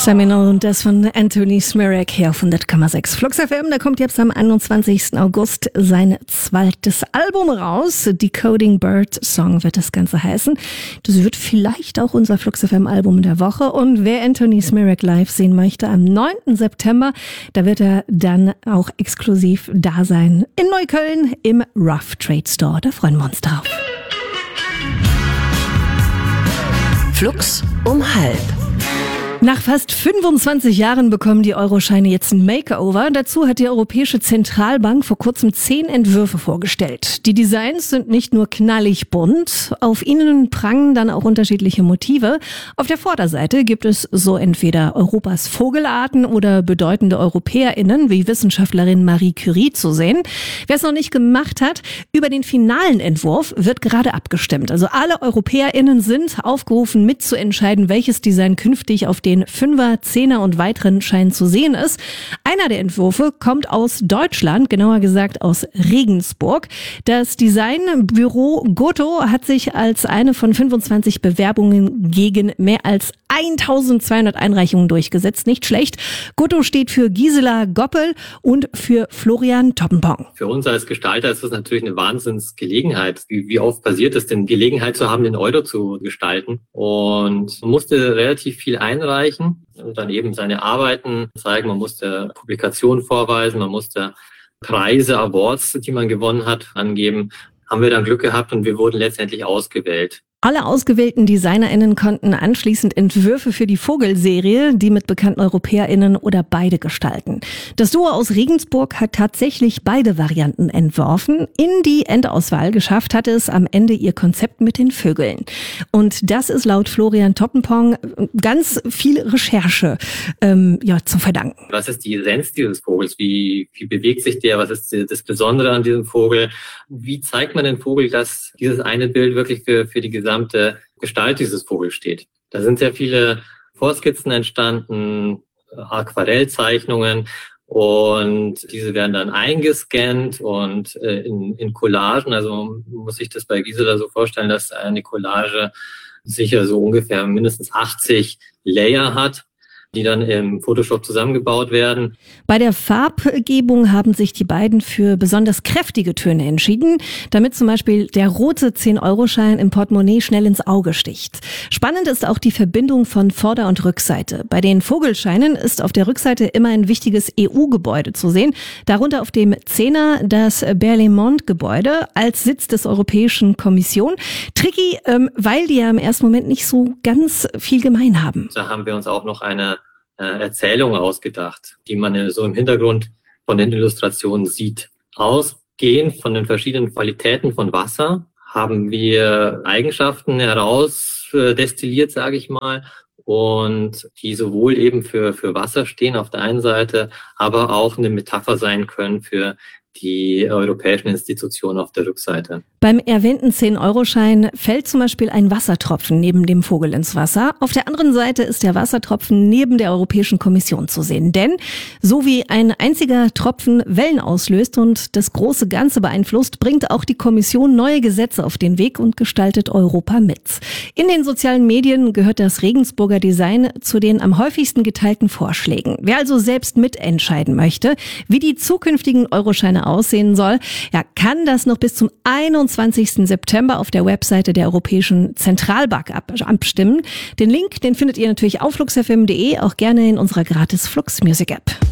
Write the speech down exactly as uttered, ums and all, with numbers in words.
Seminal und das von Anthony Smirek hier auf hundert Komma sechs Flux F M. Da kommt jetzt am einundzwanzigsten August sein zweites Album raus. Decoding Bird Song wird das Ganze heißen. Das wird vielleicht auch unser Flux F M Album der Woche. Und wer Anthony Smirek live sehen möchte, am neunten September, da wird er dann auch exklusiv da sein in Neukölln im Rough Trade Store. Da freuen wir uns drauf. Flux um halb. Nach fast fünfundzwanzig Jahren bekommen die Euroscheine jetzt ein Makeover. Dazu hat die Europäische Zentralbank vor kurzem zehn Entwürfe vorgestellt. Die Designs sind nicht nur knallig bunt, auf ihnen prangen dann auch unterschiedliche Motive. Auf der Vorderseite gibt es so entweder Europas Vogelarten oder bedeutende EuropäerInnen wie Wissenschaftlerin Marie Curie zu sehen. Wer es noch nicht gemacht hat, über den finalen Entwurf wird gerade abgestimmt. Also alle EuropäerInnen sind aufgerufen mitzuentscheiden, welches Design künftig auf den Fünfer, Zehner und weiteren Scheinen zu sehen ist. Einer der Entwürfe kommt aus Deutschland, genauer gesagt aus Regensburg. Das Designbüro Goto hat sich als eine von fünfundzwanzig Bewerbungen gegen mehr als eintausendzweihundert Einreichungen durchgesetzt. Nicht schlecht. Goto steht für Gisela Goppel und für Florian Toppenpong. Für uns als Gestalter ist das natürlich eine Wahnsinnsgelegenheit. Wie, wie oft passiert es denn, Gelegenheit zu haben, den Euro zu gestalten? Und man musste relativ viel einreichen und dann eben seine Arbeiten zeigen. Man musste Publikationen vorweisen, man musste Preise, Awards, die man gewonnen hat, angeben. Haben wir dann Glück gehabt und wir wurden letztendlich ausgewählt. Alle ausgewählten DesignerInnen konnten anschließend Entwürfe für die Vogelserie, die mit bekannten EuropäerInnen oder beide gestalten. Das Duo aus Regensburg hat tatsächlich beide Varianten entworfen. In die Endauswahl geschafft hatte es am Ende ihr Konzept mit den Vögeln. Und das ist laut Florian Toppenpong ganz viel Recherche ähm, ja, zu verdanken. Was ist die Essenz dieses Vogels? Wie, wie bewegt sich der? Was ist das Besondere an diesem Vogel? Wie zeigt man dem Vogel, dass dieses eine Bild wirklich für, für die gesamte Gestalt dieses Vogels steht? Da sind sehr viele Vorskizzen entstanden, Aquarellzeichnungen, und diese werden dann eingescannt und äh, in, in Collagen, also man muss sich das bei Gisela so vorstellen, dass eine Collage sicher so ungefähr mindestens achtzig Layer hat, die dann im Photoshop zusammengebaut werden. Bei der Farbgebung haben sich die beiden für besonders kräftige Töne entschieden, damit zum Beispiel der rote zehn-Euro-Schein im Portemonnaie schnell ins Auge sticht. Spannend ist auch die Verbindung von Vorder- und Rückseite. Bei den Vogelscheinen ist auf der Rückseite immer ein wichtiges E U-Gebäude zu sehen, darunter auf dem Zehner das Berlaymont-Gebäude als Sitz des Europäischen Kommission. Tricky, ähm, weil die ja im ersten Moment nicht so ganz viel gemein haben. Da haben wir uns auch noch eine Erzählung ausgedacht, die man so im Hintergrund von den Illustrationen sieht. Ausgehend von den verschiedenen Qualitäten von Wasser haben wir Eigenschaften herausdestilliert, sage ich mal, und die sowohl eben für, für Wasser stehen auf der einen Seite, aber auch eine Metapher sein können für die europäischen Institutionen auf der Rückseite. Beim erwähnten zehn-Euro-Schein fällt zum Beispiel ein Wassertropfen neben dem Vogel ins Wasser. Auf der anderen Seite ist der Wassertropfen neben der Europäischen Kommission zu sehen. Denn so wie ein einziger Tropfen Wellen auslöst und das große Ganze beeinflusst, bringt auch die Kommission neue Gesetze auf den Weg und gestaltet Europa mit. In den sozialen Medien gehört das Regensburger Design zu den am häufigsten geteilten Vorschlägen. Wer also selbst mitentscheiden möchte, wie die zukünftigen Euroscheine aussehen soll, ja, kann das noch bis zum einundzwanzigsten September auf der Webseite der Europäischen Zentralbank abstimmen. Den Link, den findet ihr natürlich auf flux f m punkt de, auch gerne in unserer gratis Flux Music App.